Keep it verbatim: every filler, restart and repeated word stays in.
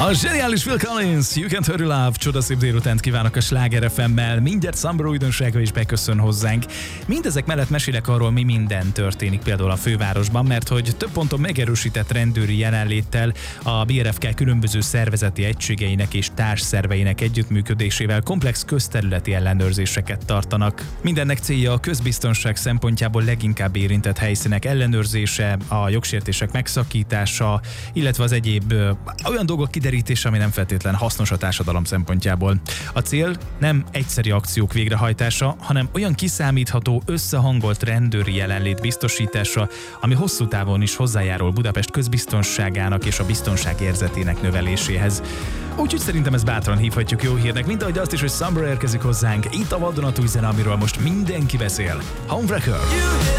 A zseniális Phil Collins, You Can't Hurry Love, csodaszép délutánt kívánok a Sláger ef emmel, mindjárt Summer újdonsága is beköszön hozzánk. Mindezek mellett mesélek arról, mi minden történik például a fővárosban, mert hogy több ponton megerősített rendőri jelenléttel a bé er ef ká különböző szervezeti egységeinek és társszerveinek együttműködésével komplex közterületi ellenőrzéseket tartanak. Mindennek célja a közbiztonság szempontjából leginkább érintett helyszínek ellenőrzése, a jogsértések megszakítása, illetve az egyéb ö, olyan dolgok kiderítése, ami nem feltétlen hasznos a társadalom szempontjából. A cél nem egyszeri akciók végrehajtása, hanem olyan kiszámítható, összehangolt rendőri jelenlét biztosítása, ami hosszú távon is hozzájárul Budapest közbiztonságának és a biztonság érzetének növeléséhez. Úgyhogy szerintem ezt bátran hívhatjuk jó hírnek, mint ahogy azt is, hogy Summer érkezik hozzánk. Itt a vadonatúj zene, amiről most mindenki beszél. Homewrecker!